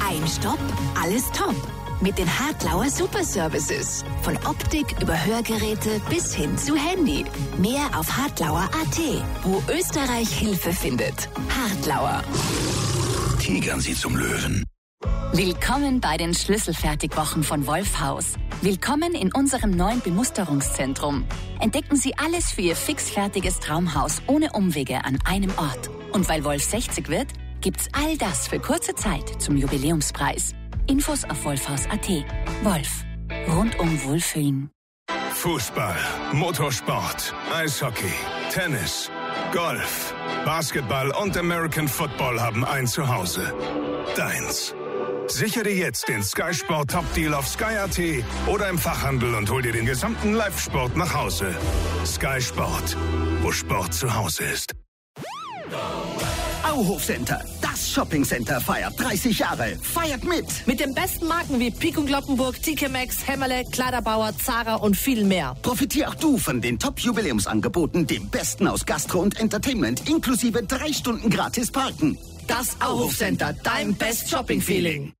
Ein Stopp, alles top. Mit den Hartlauer Superservices. Von Optik über Hörgeräte bis hin zu Handy. Mehr auf hartlauer.at, wo Österreich Hilfe findet. Hartlauer. Tigern Sie zum Löwen. Willkommen bei den Schlüsselfertigwochen von Wolfhaus. Willkommen in unserem neuen Bemusterungszentrum. Entdecken Sie alles für Ihr fixfertiges Traumhaus ohne Umwege an einem Ort. Und weil Wolf 60 wird, gibt's all das für kurze Zeit zum Jubiläumspreis. Infos auf wolfhaus.at. Wolf. Rundum Wohlfühlen. Fußball, Motorsport, Eishockey, Tennis, Golf, Basketball und American Football haben ein Zuhause. Deins. Sichere jetzt den Sky Sport Top Deal auf Sky.at oder im Fachhandel und hol dir den gesamten Live-Sport nach Hause. Sky Sport, wo Sport zu Hause ist. Auhof Center, das Shoppingcenter feiert 30 Jahre. Feiert mit! Mit den besten Marken wie Pik & Kloppenburg, TK Maxx, Hämmerle, Kleiderbauer, Zara und viel mehr. Profitier auch du von den Top-Jubiläumsangeboten, dem Besten aus Gastro und Entertainment, inklusive 3 Stunden gratis Parken. Das Auhof Center, dein Best Shopping Feeling.